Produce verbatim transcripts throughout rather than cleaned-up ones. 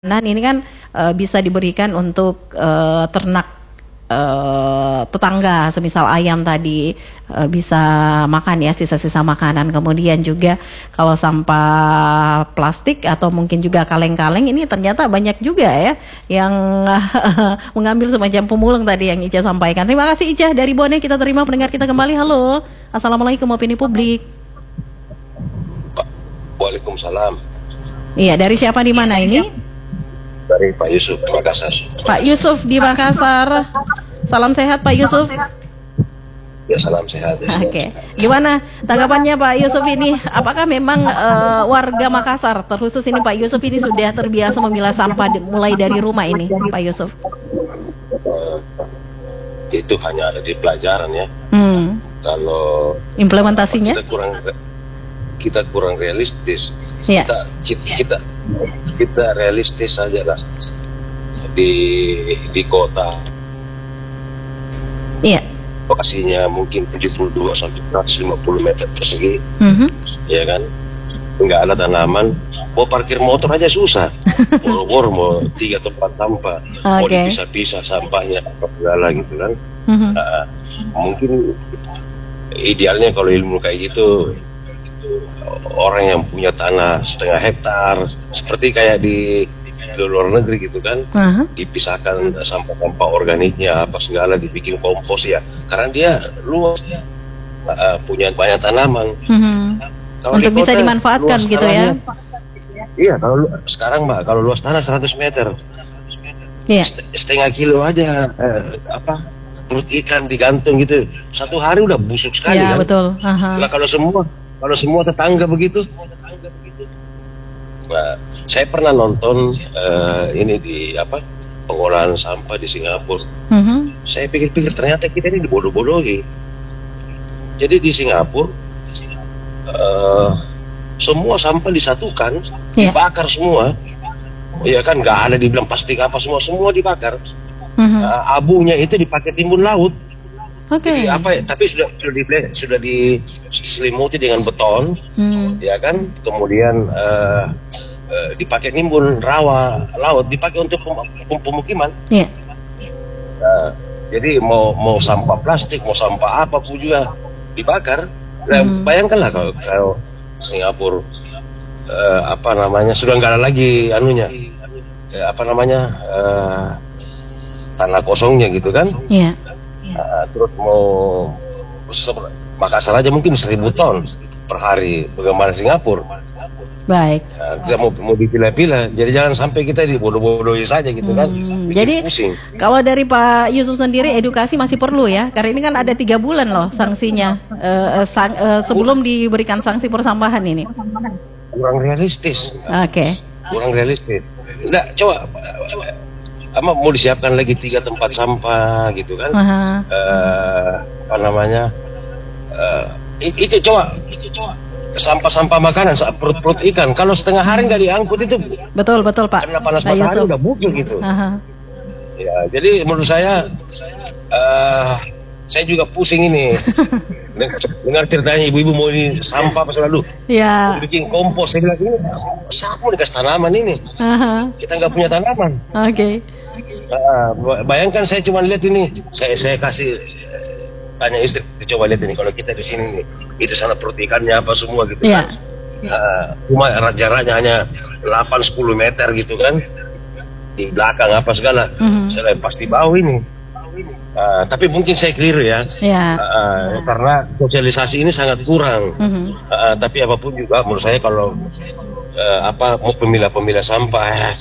Nah, ini kan uh, bisa diberikan untuk uh, ternak uh, tetangga, semisal ayam tadi uh, bisa makan ya, sisa-sisa makanan. Kemudian juga kalau sampah plastik atau mungkin juga kaleng-kaleng, ini ternyata banyak juga ya yang uh, mengambil semacam pemulung tadi yang Ica sampaikan. Terima kasih Ica dari Bone, kita terima pendengar kita kembali. Halo, Assalamualaikum Opini Publik. Waalaikumsalam. Iya, dari siapa di mana ini? Dari Pak Yusuf di Makassar. Pak Yusuf di Makassar. Salam sehat Pak Yusuf. Ya, salam sehat. Ya. Oke, okay. Gimana tanggapannya Pak Yusuf ini? Apakah memang uh, warga Makassar, terkhusus ini Pak Yusuf ini sudah terbiasa memilah sampah mulai dari rumah ini, Pak Yusuf? Uh, itu hanya ada di pelajaran ya. Hmm. Kalau implementasinya kita kurang kita kurang realistis. Ya. Kita, kita kita kita realistis saja lah di di kota. Iya. Lokasinya mungkin tujuh puluh dua sampai seratus lima puluh meter persegi, mm-hmm. ya kan? Nggak ada tanaman. Mau parkir motor aja susah. Boro-boro mau tiga tempat sampah, okay. Mau dipisah-pisah sampahnya apa segala gitu kan? Mm-hmm. Nah, mungkin idealnya kalau ilmu kayak gitu, orang yang punya tanah setengah hektar seperti kayak di, di luar negeri gitu kan, uh-huh. dipisahkan sampah-sampah organiknya apa segala, dibikin kompos ya, karena dia luas uh, punya banyak tanaman, uh-huh. Kalau untuk bisa kota, dimanfaatkan gitu ya. Iya, kalau sekarang Mbak, kalau luas tanah seratus meter, yeah. setengah kilo aja eh, apa perut ikan digantung gitu, satu hari udah busuk sekali yeah, kan. Betul. Uh-huh. Nah, kalau semua Kalau semua tetangga begitu, nah, saya pernah nonton uh, ini di apa pengolahan sampah di Singapura. Mm-hmm. Saya pikir-pikir ternyata kita ini dibodoh-bodohi. Jadi di Singapura uh, semua sampah disatukan, yeah. dibakar semua. Ya kan, nggak ada dibilang plastik apa, semua semua dibakar. Mm-hmm. Uh, abunya itu dipakai timbun laut. Okay. Jadi apa ya? Tapi sudah sudah di sudah diselimuti dengan beton, hmm. ya kan. Kemudian uh, uh, dipakai nimbun rawa laut, dipakai untuk pem pemukiman. Yeah. Nah, jadi mau mau sampah plastik, mau sampah apa pun juga dibakar. Nah, hmm. bayangkanlah kalau, kalau Singapura uh, apa namanya sudah nggak ada lagi anunya, uh, apa namanya uh, tanah kosongnya gitu kan. Yeah. Uh, terus mau Makassar aja mungkin seribu ton per hari, bagaimana Singapura? Baik. Nah, kita mau mau dipilah-pilah, jadi jangan sampai kita dibodoh-bodohi saja gitu kan. Hmm, jadi pusing. Kalau dari Pak Yusuf sendiri edukasi masih perlu ya, karena ini kan ada tiga bulan loh sanksinya uh, sang, uh, sebelum diberikan sanksi persambahan ini. Kurang realistis. Oke. Okay. Kurang realistis. Nah, coba. coba. Ama mau disiapkan lagi tiga tempat sampah gitu kan, uh-huh. uh, apa namanya, uh, itu coba, itu coba sampah-sampah makanan, perut-perut ikan, kalau setengah hari nggak diangkut itu, betul betul Pak, karena panas matahari udah bukil gitu, uh-huh. ya jadi menurut saya, uh, saya juga pusing ini, dengar, dengar ceritanya ibu-ibu mau ini sampah apa selalu, ya. mau bikin kompos, saya bilang ini, siapa mau dikasih tanaman ini, uh-huh. kita nggak punya tanaman, oke. Okay. Nah, bayangkan saya cuma lihat ini, saya saya kasih tanya istri, coba lihat ini kalau kita di sini nih, itu sana perut ikannya apa semua gitu yeah. kan, nah, cuma jaraknya hanya delapan sampai sepuluh meter gitu kan, di belakang apa segala, mm-hmm. saya pasti bau ini, uh, tapi mungkin saya keliru ya, yeah. uh, karena sosialisasi ini sangat kurang, mm-hmm. uh, tapi apapun juga menurut saya kalau uh, apa mau pemilah-pemilah sampah,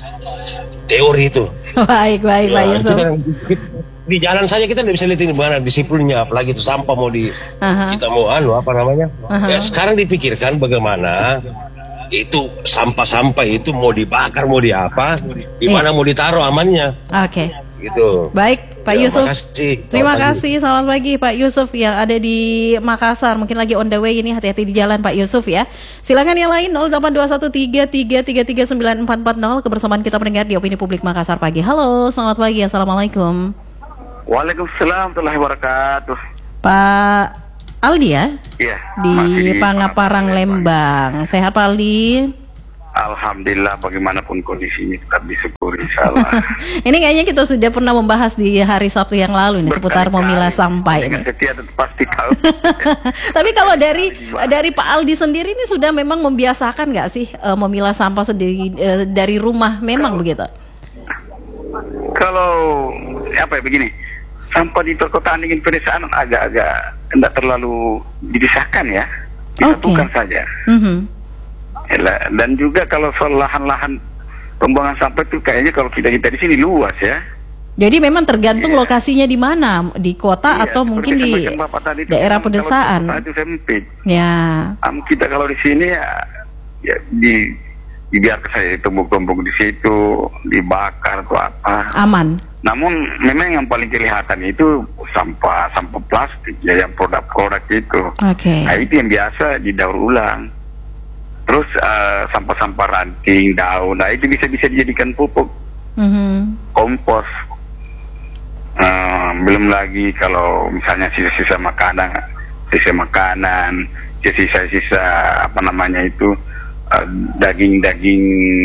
teori itu. Baik, baik, Pak Yusuf. Ya, di jalan saja kita tidak bisa lihat ini mana disiplinnya, apalagi itu sampah mau di uh-huh. kita mau anu apa namanya. Uh-huh. Ya, sekarang dipikirkan bagaimana itu sampah-sampah itu mau dibakar, mau di apa, di mana yeah. mau ditaruh amannya. Oke. Okay. Gitu. Baik, Pak ya, Yusuf. Makasih. Terima selamat kasih. Pagi. Selamat pagi Pak Yusuf yang ada di Makassar. Mungkin lagi on the way ini, hati-hati di jalan Pak Yusuf ya. Silakan yang lain nol delapan dua satu tiga tiga tiga tiga sembilan empat empat nol kebersamaan kita mendengar di Opini Publik Makassar pagi. Halo, selamat pagi. Assalamualaikum. Waalaikumsalam warahmatullahi wabarakatuh. Pak Aldi ya? Iya. Di Pangaparang Lembang. Sehat Pak Aldi? Alhamdulillah, bagaimanapun kondisinya tetap disyukuri, insyaallah. Ini kayaknya kita sudah pernah membahas di hari Sabtu yang lalu nih seputar memilah sampah ini. Setia pasti tahu. Tapi kalau dari dari Pak Aldi sendiri ini sudah memang membiasakan nggak sih uh, memilah sampah sendiri uh, dari rumah, memang kalau, begitu? Kalau apa ya begini, sampah di perkotaan dengan pedesaan agak-agak tidak terlalu dipisahkan ya, disatukan okay. saja. Mm-hmm. Dan juga kalau soal lahan-lahan pembuangan sampah itu kayaknya kalau kita kita di sini luas ya. Jadi memang tergantung yeah. lokasinya di mana, di kota yeah, atau mungkin di daerah pedesaan. Itu sempit. Ya. Um, kita kalau di sini ya, ya di dibiarkan saya tumbuk-tumbuk di situ, dibakar atau apa. Aman. Namun memang yang paling kelihatan itu sampah sampah plastik ya, yang produk-produk itu. Oke. Okay. Nah itu yang biasa didaur ulang. Terus uh, sampah-sampah ranting, daun, nah itu bisa-bisa dijadikan pupuk, mm-hmm. kompos. Uh, belum lagi kalau misalnya sisa-sisa makanan, sisa makanan, sisa-sisa apa namanya itu uh, daging-daging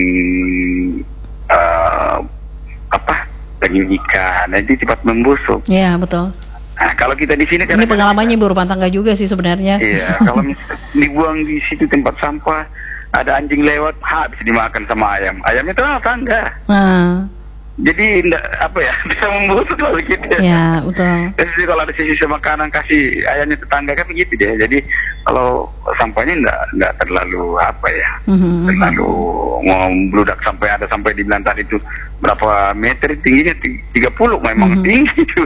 uh, apa daging ikan, nah itu cepat membusuk. Iya betul. Nah, kalau kita di sini kan ini pengalamannya ibu rumah tangga juga sih sebenarnya. Iya, kalau misalnya dibuang di situ tempat sampah, ada anjing lewat, habis dimakan sama ayam. Ayamnya itu tangga. Hmm. Jadi enggak apa ya, bisa membusuk kalau gitu. Ya, betul. Jadi kalau ada sisa makanan kasih ayamnya tetangga kan begitu deh. Jadi kalau sampahnya enggak enggak terlalu apa ya, mm-hmm. terlalu membludak sampai ada sampai di Belantar itu berapa meter tingginya tiga puluh memang mm-hmm. tinggi itu.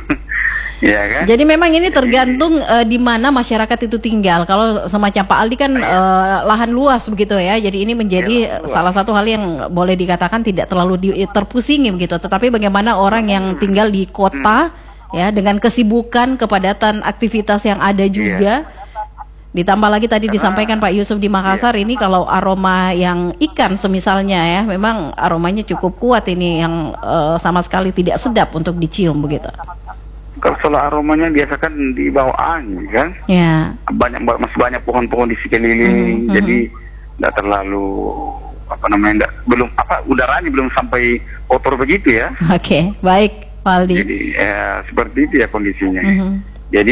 Ya kan? Jadi memang ini tergantung uh, di mana masyarakat itu tinggal. Kalau semacam Pak Aldi kan uh, lahan luas begitu ya. Jadi ini menjadi ya, salah satu hal yang boleh dikatakan tidak terlalu di, terpusingi gitu. Tetapi bagaimana orang yang tinggal di kota hmm. ya dengan kesibukan, kepadatan aktivitas yang ada juga. Ya. Ditambah lagi tadi disampaikan Pak Yusuf di Makassar ya. Ini kalau aroma yang ikan semisalnya ya, memang aromanya cukup kuat ini yang uh, sama sekali tidak sedap untuk dicium begitu. Kalau soal aromanya biasa kan di bawah angin kan, ya. Banyak masih banyak pohon-pohon di sekeliling, mm-hmm. jadi tidak terlalu apa namanya, enggak, belum apa udaranya belum sampai kotor begitu ya. Oke, okay. Baik, Pak Aldi. Jadi ya, seperti itu ya kondisinya. Mm-hmm. Jadi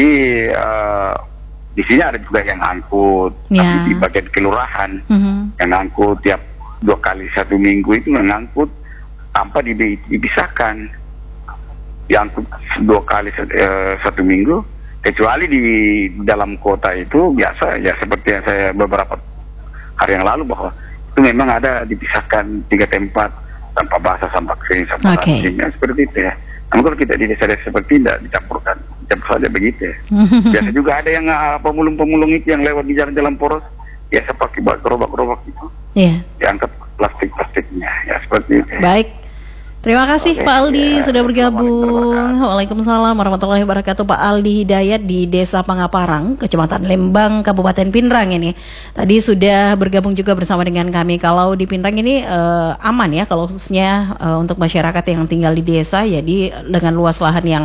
uh, di sini ada juga yang angkut, ya. Tapi di bagian kelurahan mm-hmm. yang angkut tiap dua kali satu minggu itu mengangkut tanpa dipisahkan. Diangkut dua kali uh, satu minggu, kecuali di dalam kota itu biasa ya seperti yang saya beberapa hari yang lalu bahwa itu memang ada dipisahkan tiga tempat, sampah basah, sampah kering, sampah okay. ranting, ya, seperti itu ya. Namun kalau kita di desa-desa seperti tidak dicampurkan, dicampur saja begitu ya. Biasa juga ada yang uh, pemulung-pemulung itu yang lewat di jalan-jalan poros, biasa pakai gerobak-gerobak itu, yeah. diangkat plastik-plastiknya, ya seperti itu. Ya. Baik. Terima kasih Oke, Pak Aldi ya, sudah bergabung. Waalaikumsalam warahmatullahi wabarakatuh. Pak Aldi Hidayat di Desa Pangaparang, Kecamatan Lembang, Kabupaten Pinrang ini. Tadi sudah bergabung juga bersama dengan kami. Kalau di Pinrang ini uh, aman ya, kalau khususnya uh, untuk masyarakat yang tinggal di desa, jadi dengan luas lahan yang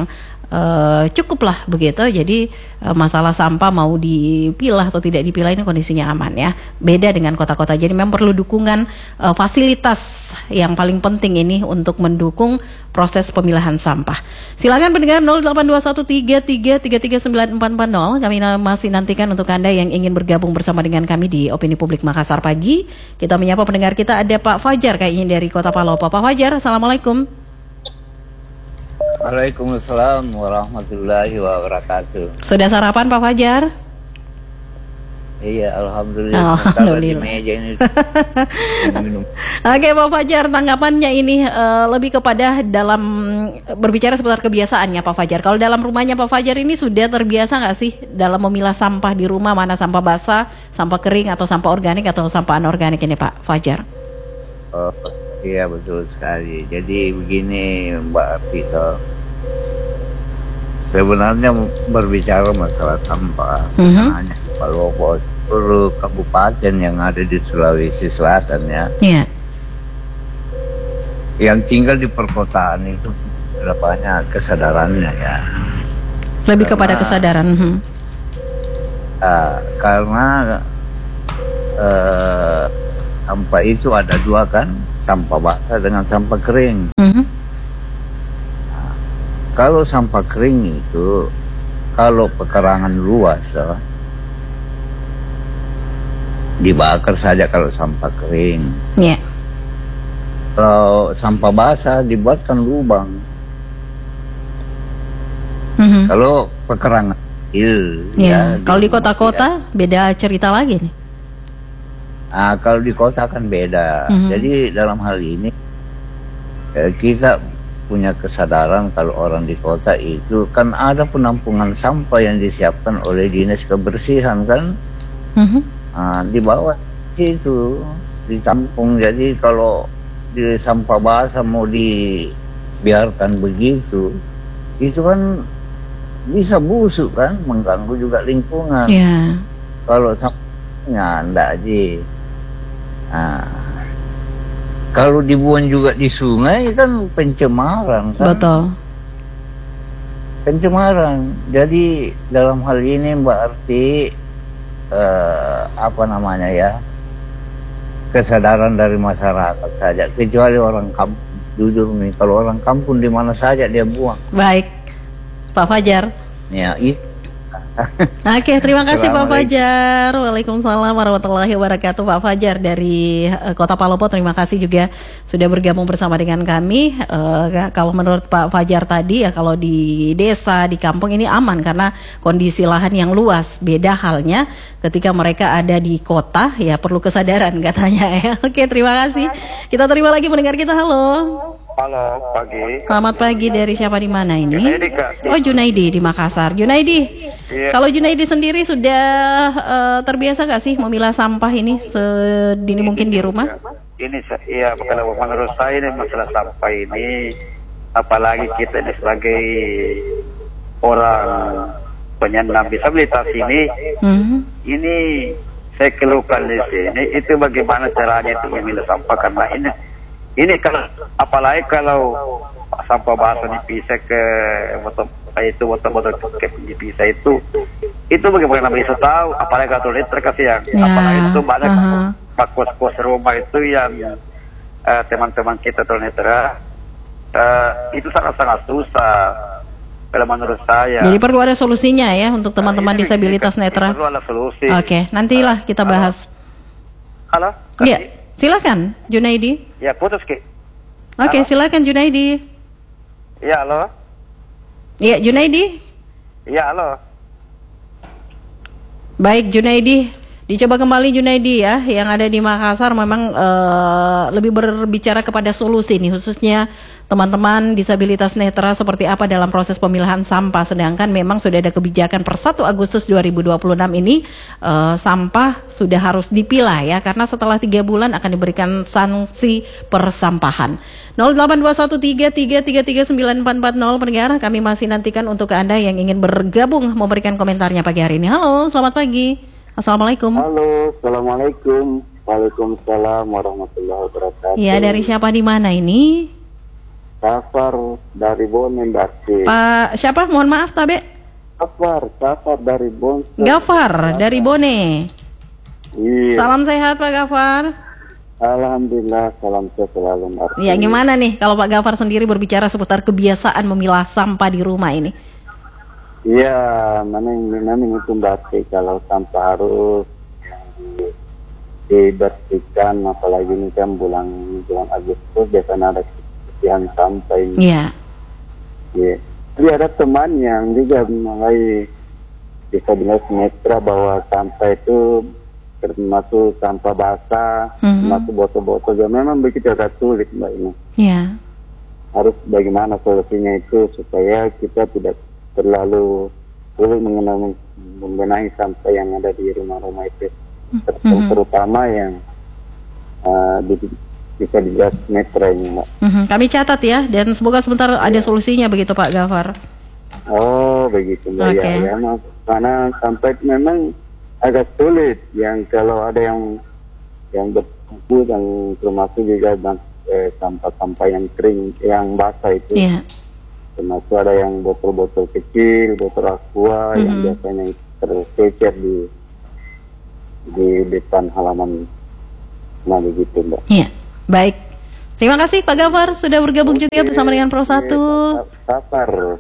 Uh, cukup lah begitu. Jadi uh, masalah sampah mau dipilah atau tidak dipilah ini kondisinya aman ya. Beda dengan kota-kota. Jadi memang perlu dukungan uh, fasilitas yang paling penting ini untuk mendukung proses pemilahan sampah. Silakan pendengar nol delapan dua satu tiga tiga tiga tiga sembilan empat empat nol. Kami masih nantikan untuk Anda yang ingin bergabung bersama dengan kami di Opini Publik Makassar Pagi. Kita menyapa pendengar kita, ada Pak Fajar kayaknya dari Kota Palopo. Pak Fajar, Assalamualaikum. Waalaikumsalam warahmatullahi wabarakatuh. Sudah sarapan Pak Fajar? Iya, alhamdulillah. Alhamdulillah. Ini Oke Pak Fajar, tanggapannya ini uh, lebih kepada dalam berbicara seputar kebiasaannya Pak Fajar. Kalau dalam rumahnya Pak Fajar ini sudah terbiasa nggak sih dalam memilah sampah di rumah, mana sampah basah, sampah kering, atau sampah organik atau sampah anorganik ini Pak Fajar? Oh, iya betul sekali. Jadi begini Mbak Pito, sebenarnya berbicara masalah sampah mm-hmm. hanya Palopo, seluruh kabupaten yang ada di Sulawesi Selatan ya. Yeah. Yang tinggal di perkotaan itu berapanya kesadarannya ya. Lebih karena, kepada kesadaran. Hmm. Uh, karena uh, sampah itu ada dua kan, sampah basah dengan sampah kering. Mm-hmm. Nah, kalau sampah kering itu, kalau pekarangan luas, ya, dibakar saja kalau sampah kering. Yeah. Kalau sampah basah dibuatkan lubang. Mm-hmm. Kalau pekarangan kecil, yeah. ya, kalau di kota-kota ya, beda cerita lagi nih. Nah, kalau di kota kan beda. Mm-hmm. Jadi dalam hal ini eh, kita punya kesadaran kalau orang di kota itu kan ada penampungan sampah yang disiapkan oleh dinas kebersihan kan. Mm-hmm. Nah, di bawah situ ditampung. Jadi kalau di sampah basah mau dibiarkan begitu, itu kan bisa busuk kan, mengganggu juga lingkungan. Yeah. Kalau sampahnya enggak aja. Nah, kalau dibuang juga di sungai kan pencemaran kan? Betul. Pencemaran. Jadi dalam hal ini Mbak Arti eh, apa namanya ya, kesadaran dari masyarakat saja. Kecuali orang kampung, jujur nih, kalau orang kampung di mana saja dia buang. Baik, Pak Fajar. Ya itu. Oke, terima kasih Pak Fajar. Waalaikumsalam warahmatullahi wabarakatuh. Pak Fajar dari uh, Kota Palopo, terima kasih juga sudah bergabung bersama dengan kami. Uh, kalau menurut Pak Fajar tadi ya, kalau di desa, di kampung ini aman karena kondisi lahan yang luas. Beda halnya ketika mereka ada di kota, ya perlu kesadaran katanya ya. Oke, terima kasih. Kita terima lagi mendengar kita. Halo. Halo, pagi. Selamat pagi, dari siapa di mana ini? Junaidi, Kak. Oh, Junaidi di Makassar. Junaidi, iya. Kalau Junaidi sendiri sudah uh, terbiasa gak sih memilah sampah ini sedini ini, mungkin di rumah? Ini, iya, kalau menurut saya ini masalah sampah ini, apalagi kita ini sebagai orang penyandang disabilitas ini, mm-hmm. ini saya keluhkan di sini, itu bagaimana caranya itu memilah sampah, karena ini Ini kalau apalagi kalau sampah basah dipisah ke botol itu botol-botol ke dipisah itu itu bagaimana bisa tahu, apalagi kalau liter kasih yang ya, apalagi itu banyak uh-huh. kos-kos rumah itu yang uh, teman-teman kita tunanetra uh, itu sangat-sangat susah kalau menurut saya. Jadi perlu ada solusinya ya untuk teman-teman nah, disabilitas netra. Perlu ada solusi. Oke, nantilah kita bahas. Halo? Iya. Silakan Junaidi. Ya putus Ki. Oke, silakan Junaidi. Ya halo. Iya Junaidi. Ya halo. Baik Junaidi, dicoba kembali Junaidi ya, yang ada di Makassar memang uh, lebih berbicara kepada solusi nih, khususnya teman-teman disabilitas netra seperti apa dalam proses pemilahan sampah. Sedangkan memang sudah ada kebijakan per satu Agustus dua ribu dua puluh enam ini uh, sampah sudah harus dipilah ya, karena setelah tiga bulan akan diberikan sanksi persampahan. nol delapan dua satu tiga tiga tiga tiga sembilan empat empat nol pendengar, kami masih nantikan untuk Anda yang ingin bergabung memberikan komentarnya pagi hari ini. Halo, selamat pagi. Assalamualaikum. Halo, assalamualaikum. Waalaikumsalam warahmatullahi wabarakatuh. Iya, dari siapa di mana ini? Gafar dari Bone, Mbak. Pak siapa? Mohon maaf, Tabe. Gafar, Gafar dari Bone. Gafar dari Bone. Iya. Salam sehat Pak Gafar. Alhamdulillah, salam sehat selalu, Mbak. Ya, gimana nih kalau Pak Gafar sendiri berbicara seputar kebiasaan memilah sampah di rumah ini? Iya, memang memang itu Mbak, kalau sampah harus dibersihkan, apalagi ini kan bulan bulan Agustus biasanya ada kebersihan sampah ini. Iya. Iya. Jadi ada teman yang juga mulai disabilitas netra bahwa sampah itu termasuk sampah basah, mm-hmm. termasuk botol-botol. Ya memang begitu agak sulit Mbak ini. Iya. Harus bagaimana solusinya itu supaya kita tidak terlalu sulit mengenai membenahi sampah yang ada di rumah-rumah itu, mm-hmm. terutama yang uh, di, bisa dilihat netra ini Mbak. Mm-hmm. Kami catat ya, dan semoga sebentar ya. Ada solusinya begitu Pak Gafar. Oh begitu Mbak. Okay. Ya, ya, karena sampah memang agak sulit, yang kalau ada yang yang berkumpul dan termasuk juga eh, sampah-sampah yang kering, yang basah itu. Yeah. Termasuk ada yang botol-botol kecil, botol aqua, mm-hmm. yang biasanya tercecer di di depan halaman Nah begitu Mbak. Iya, baik. Terima kasih Pak Gafar sudah bergabung Oke, juga bersama dengan Pro satu. Gafar.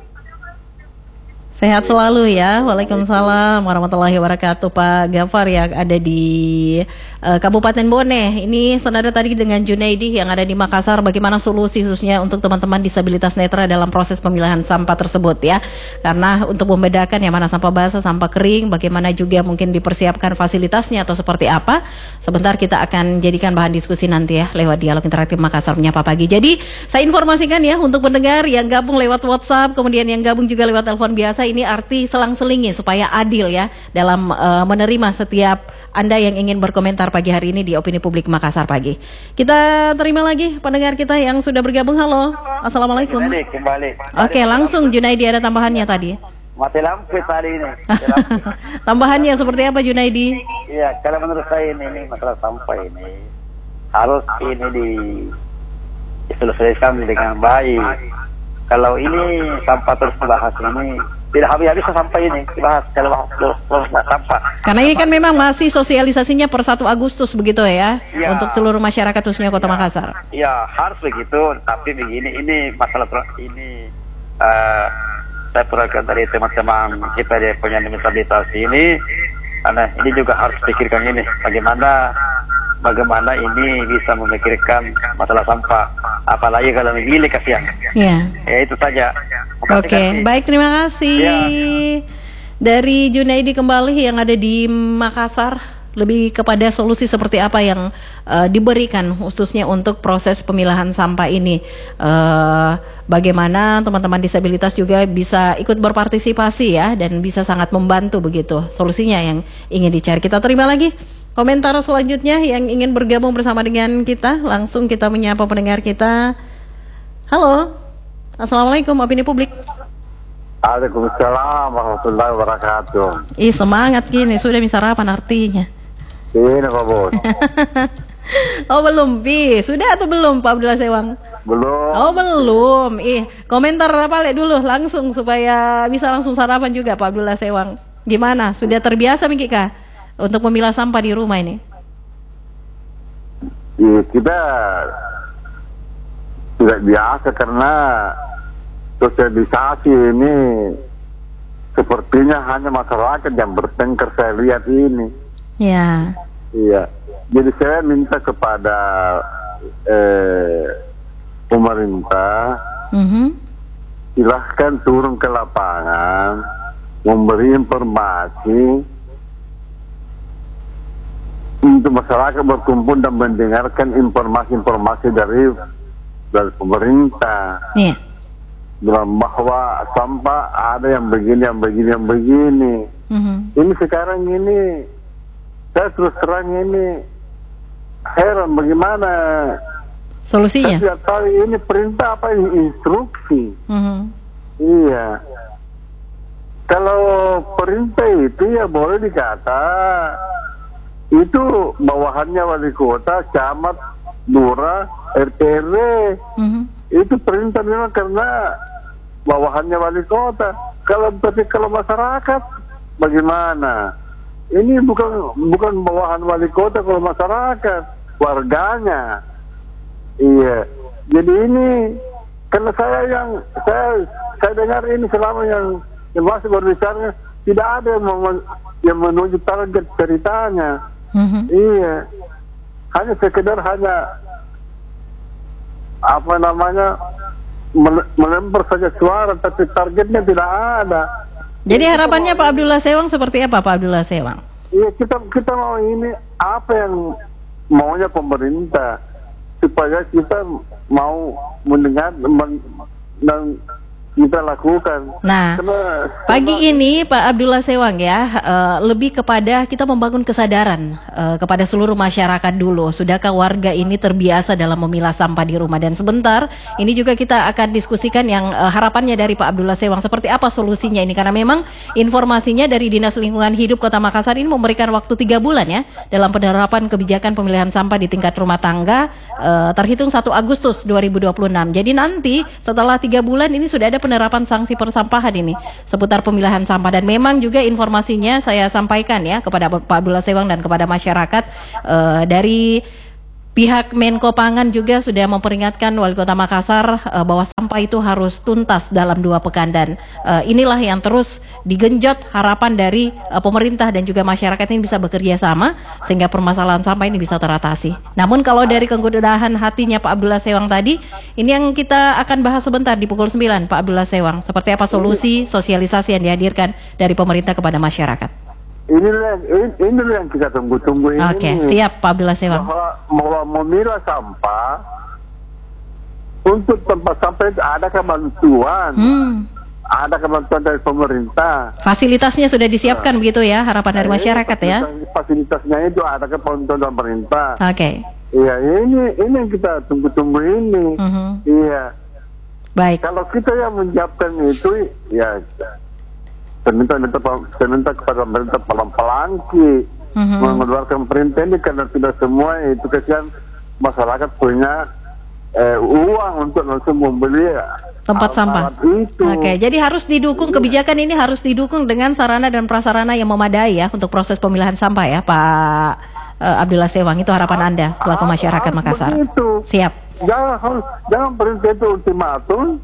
Sehat selalu ya. Waalaikumsalam warahmatullahi wabarakatuh Pak Gafar yang ada di uh, Kabupaten Bone. Ini senada tadi dengan Junaidi yang ada di Makassar. Bagaimana solusi khususnya untuk teman-teman disabilitas netra dalam proses pemilahan sampah tersebut ya. Karena untuk membedakan yang mana sampah basah, sampah kering, bagaimana juga mungkin dipersiapkan fasilitasnya atau seperti apa. Sebentar kita akan jadikan bahan diskusi nanti ya lewat dialog interaktif Makassar Menyapa Pagi. Jadi saya informasikan ya untuk pendengar yang gabung lewat WhatsApp, kemudian yang gabung juga lewat telepon biasa. Ini arti selang-selingi supaya adil ya dalam uh, menerima setiap Anda yang ingin berkomentar pagi hari ini di Opini Publik Makassar Pagi. Kita terima lagi pendengar kita yang sudah bergabung. Halo, Assalamualaikum. Kembali, kembali. Oke, langsung Junaidi ada tambahannya tadi. Mati lampu tadi ini. Tambahannya seperti apa Junaidi? Iya, kalau menurut saya ini, ini masalah sampah ini harus ini di diselesaikan dengan baik. Kalau ini sampah terus dibahas ini tidak habis-habis sampai ini dibahas kalau bahas sampah. Karena ini kan memang masih sosialisasinya per satu Agustus begitu ya, ya untuk seluruh masyarakat khususnya Kota ya, Makassar. Iya harus begitu, tapi begini ini masalah ini uh, saya perhatikan dari teman-teman kita di penyandang disabilitas ini, karena ini juga harus pikirkan ini bagaimana bagaimana ini bisa memikirkan masalah sampah, apalagi kalau memilih kasihan. Ya. Ya itu saja. Oke, okay. Baik terima kasih. Ya. Dari Junaidi kembali yang ada di Makassar, lebih kepada solusi seperti apa yang uh, diberikan khususnya untuk proses pemilahan sampah ini. Uh, bagaimana teman-teman disabilitas juga bisa ikut berpartisipasi ya dan bisa sangat membantu begitu solusinya yang ingin dicari. Kita terima lagi komentar selanjutnya yang ingin bergabung bersama dengan kita. Langsung kita menyapa pendengar kita. Halo, Assalamualaikum Opini Publik. Waalaikumsalam warahmatullahi wabarakatuh. Ih semangat gini, sudah bisa sarapan artinya. Ini Pak Bos. Oh belum, Pi. Sudah atau belum Pak Abdullah Sewang? Belum. Oh belum. Ih, komentar apa le dulu langsung supaya bisa langsung sarapan juga Pak Abdullah Sewang. Gimana? Sudah terbiasa Mikika untuk memilah sampah di rumah ini? Ya, kita tidak biasa karena sosialisasi ini sepertinya hanya masyarakat yang bertengkar saya lihat ini. Ya. Iya. Jadi saya minta kepada eh, pemerintah, mm-hmm. silahkan turun ke lapangan, memberi informasi untuk masyarakat berkumpul dan mendengarkan informasi-informasi dari dari pemerintah. Yeah. Bahwa sampah ada yang begini, yang begini, yang begini. Mm-hmm. Ini sekarang ini, saya terus terang ini heran bagaimana solusinya. Saya tidak tahu ini perintah apa ini instruksi. Mm-hmm. Iya. Kalau perintah itu ya boleh dikata itu bawahannya wali kota, camat, lurah, R T R W. Mm-hmm. Itu perintah memang karena bawahannya wali kota. Kalau tapi kalau masyarakat bagaimana? Ini bukan bukan bawahan wali kota, kalau masyarakat warganya. Iya. Jadi ini karena saya yang saya saya dengar ini selama yang yang masih berbicara tidak ada yang, mem- yang menunjuk target ceritanya. Mm-hmm. Iya. Hanya sekedar hanya apa namanya melempar saja suara, tapi targetnya tidak ada. Jadi harapannya Pak Abdullah Sewang seperti apa Pak Abdullah Sewang? Iya kita kita mau ini apa yang maunya pemerintah supaya kita mau mendengar men, dan kita lakukan. Nah, karena, pagi karena, ini Pak Abdullah Sewang ya uh, lebih kepada kita membangun kesadaran uh, kepada seluruh masyarakat dulu. Sudahkah warga ini terbiasa dalam memilah sampah di rumah? Dan sebentar ini juga kita akan diskusikan yang uh, harapannya dari Pak Abdullah Sewang seperti apa solusinya ini, karena memang informasinya dari Dinas Lingkungan Hidup Kota Makassar ini memberikan waktu tiga bulan ya dalam penerapan kebijakan pemilihan sampah di tingkat rumah tangga uh, terhitung satu Agustus dua ribu dua puluh enam. Jadi nanti setelah tiga bulan ini sudah ada penerapan sanksi persampahan ini seputar pemilahan sampah. Dan memang juga informasinya saya sampaikan ya kepada Pak Abdullah Sewang dan kepada masyarakat uh, dari Pihak Menko Pangan juga sudah memperingatkan Wali Kota Makassar uh, bahwa sampah itu harus tuntas dalam dua pekan, dan uh, inilah yang terus digenjot harapan dari uh, pemerintah dan juga masyarakat ini bisa bekerja sama sehingga permasalahan sampah ini bisa teratasi. Namun kalau dari kegundahan hatinya Pak Abdullah Sewang tadi, ini yang kita akan bahas sebentar di pukul sembilan, Pak Abdullah Sewang. Seperti apa solusi sosialisasi yang dihadirkan dari pemerintah kepada masyarakat? Inilah ini yang kita tunggu-tunggu ini. Oke, siap Pak Abdullah Sewang. Bahwa memilah sampah untuk tempat sampah itu ada bantuan, hmm. ada bantuan dari pemerintah. Fasilitasnya sudah disiapkan nah, begitu ya, harapan dari masyarakat ya. Fasilitasnya itu ada bantuan dari pemerintah. Oke. Okay. Iya, ini ini yang kita tunggu-tunggu ini. Uh-huh. Iya. Baik. Kalau kita yang menyiapkan itu, ya. Saya minta, minta, saya minta kepada pemerintah pelan-pelanki uh-huh. mengeluarkan perintah ini, karena tidak semua itu kesian masyarakat punya eh, uang untuk langsung membeli tempat sampah itu. Oke, jadi harus didukung, kebijakan ini harus didukung dengan sarana dan prasarana yang memadai ya untuk proses pemilahan sampah ya Pak uh, Abdullah Sewang. Itu harapan Anda selaku masyarakat Makassar. Begitu. Siap. Jangan jangan perintah itu ultimatum.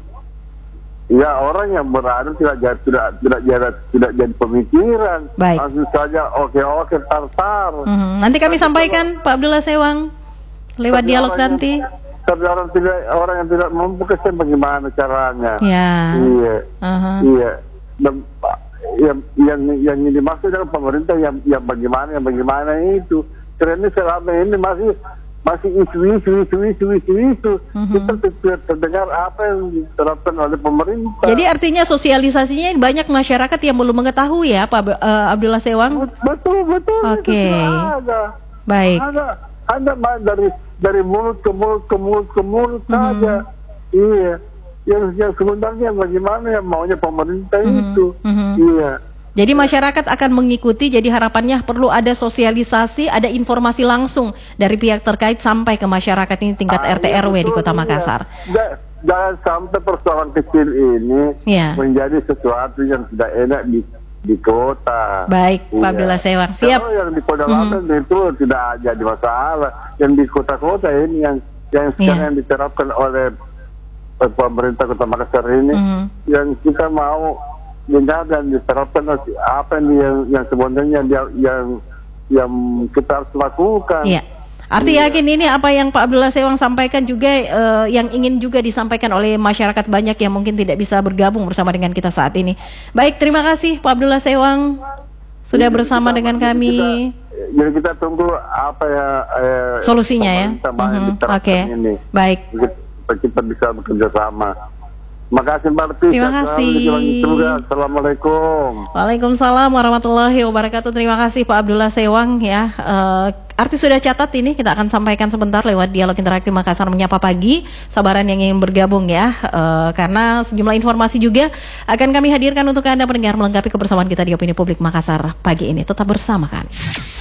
Ya, orang yang berada tidak jadi tidak tidak jadi tidak jadi pemikiran. Baik. Langsung saja oke oke tar-tar. Mm-hmm. Nanti kami nanti sampaikan kalau, Pak Abdullah Sewang lewat dialog nanti. Tapi orang tidak orang yang tidak mampu, kesan bagaimana caranya? Ya. Iya. Uh-huh. Iya. Dan yang yang yang dimaksud dengan pemerintah yang yang bagaimana yang bagaimana itu. Karena selama ini masih masih isu-isu, isu-isu, isu-isu. Mm-hmm. Kita tidak terdengar apa yang diterapkan oleh pemerintah. Jadi artinya sosialisasinya banyak masyarakat yang belum mengetahui ya, Pak uh, Abdullah Sewang? Betul, betul. Oke. Okay. Ada. Baik. Ada, ada dari dari mulut ke mulut ke mulut ke mulut mm-hmm. saja. Iya. Yang yang sebenarnya bagaimana yang maunya pemerintah mm-hmm. itu. Mm-hmm. Iya. Jadi masyarakat akan mengikuti, jadi harapannya perlu ada sosialisasi, ada informasi langsung dari pihak terkait sampai ke masyarakat ini tingkat ah, R T R W iya, di Kota Makassar. Iya. Jangan sampai persoalan kecil ini ya. menjadi sesuatu yang tidak enak di di kota. Baik, iya. Pak Abdullah Sewang. Siap. Kalau yang di Kota Makassar mm-hmm. itu tidak jadi masalah. Yang di kota-kota ini yang yang sekarang yeah. diterapkan oleh pemerintah Kota Makassar ini, mm-hmm. yang kita mau dengar dan diterapkan apa yang yang sebenarnya yang yang yang kita harus lakukan. Iya. Arti iya. yakin ini apa yang Pak Abdullah Sewang sampaikan juga uh, yang ingin juga disampaikan oleh masyarakat banyak yang mungkin tidak bisa bergabung bersama dengan kita saat ini. Baik, terima kasih Pak Abdullah Sewang sudah jadi bersama kita, dengan kami. Kita, jadi kita tunggu apa ya eh, solusinya ya. Mm-hmm. Oke. Okay. Baik. Kita, kita bisa bekerja sama. Makasih Mbak Leti. Terima kasih. Assalamualaikum. Waalaikumsalam warahmatullahi wabarakatuh. Terima kasih Pak Abdullah Sewang ya. Uh, arti sudah catat ini, kita akan sampaikan sebentar lewat dialog interaktif Makassar Menyapa Pagi. Sabaran yang ingin bergabung ya, uh, karena sejumlah informasi juga akan kami hadirkan untuk Anda pendengar melengkapi kebersamaan kita di Opini Publik Makassar pagi ini. Tetap bersama kami.